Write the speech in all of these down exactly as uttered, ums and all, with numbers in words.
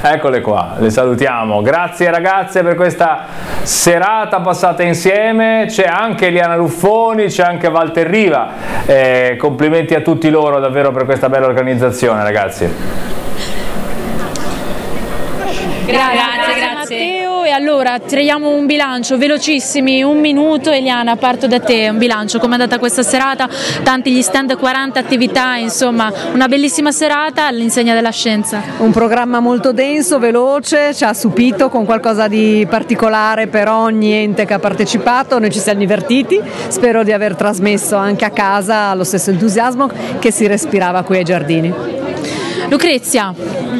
Eccole qua, le salutiamo. Grazie ragazze per questa serata passata insieme. C'è anche Eliana Ruffoni, c'è anche Walter Riva. Eh, complimenti a tutti loro davvero per questa bella organizzazione, ragazzi. Grazie, grazie, grazie Matteo. E allora traiamo un bilancio velocissimi, un minuto. Eliana, parto da te, un bilancio, come è andata questa serata? Tanti gli stand, quaranta attività, insomma una bellissima serata all'insegna della scienza. Un programma molto denso, veloce, ci ha stupito con qualcosa di particolare per ogni ente che ha partecipato. Noi ci siamo divertiti, spero di aver trasmesso anche a casa lo stesso entusiasmo che si respirava qui ai giardini. Lucrezia,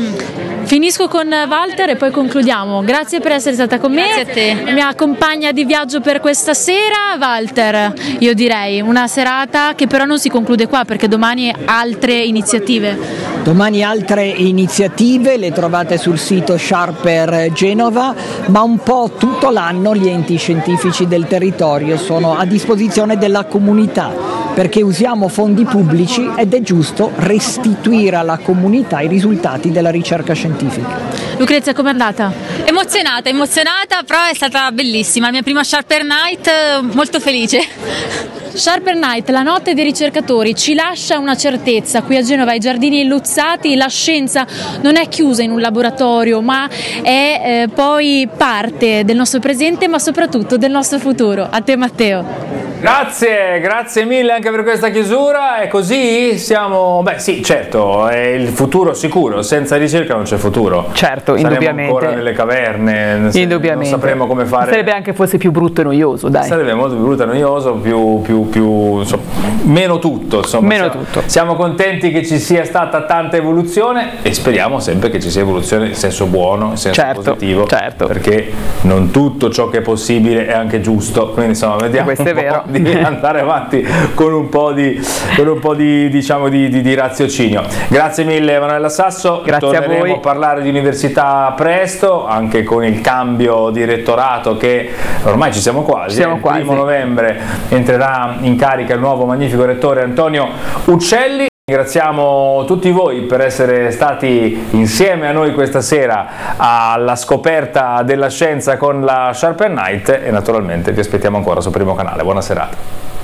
finisco con Walter e poi concludiamo. Grazie per essere stata con me. Grazie a te. Mia compagna di viaggio per questa sera. Walter, io direi una serata che però non si conclude qua, perché domani altre iniziative. Domani altre iniziative le trovate sul sito Sharper Genova, ma un po' tutto l'anno gli enti scientifici del territorio sono a disposizione della comunità, perché usiamo fondi pubblici ed è giusto restituire alla comunità i risultati della ricerca scientifica. Lucrezia, com'è andata? Emozionata, emozionata, però è stata bellissima. La mia prima Sharper Night, molto felice. Sharper Night, la notte dei ricercatori, ci lascia una certezza. Qui a Genova, ai Giardini Luzzati, la scienza non è chiusa in un laboratorio, ma è eh, poi parte del nostro presente, ma soprattutto del nostro futuro. A te Matteo. Grazie, grazie mille anche per questa chiusura. E così siamo, beh sì, certo, è il futuro sicuro, senza ricerca non c'è futuro. Certo, saremo indubbiamente. ancora nelle caverne, indubbiamente. Non sapremo come fare. Sarebbe anche forse più brutto e noioso, dai. Sarebbe molto più brutto e noioso, più, più, più insomma, meno tutto, insomma. Meno siamo, tutto. Siamo contenti che ci sia stata tanta evoluzione e speriamo sempre che ci sia evoluzione in senso buono, in senso certo, positivo, certo. Perché non tutto ciò che è possibile è anche giusto, quindi insomma vediamo questo è vero. di andare avanti con un po' di, con un po' di, diciamo, di, di, di raziocinio. Grazie mille Emanuela Sasso. Grazie torneremo a voi. a parlare di università presto, anche con il cambio di rettorato che ormai ci siamo quasi. Ci siamo il quasi. primo novembre entrerà in carica il nuovo magnifico rettore Antonio Uccelli. Ringraziamo tutti voi per essere stati insieme a noi questa sera alla scoperta della scienza con la Sharper Night e naturalmente vi aspettiamo ancora sul primo canale. Buona serata.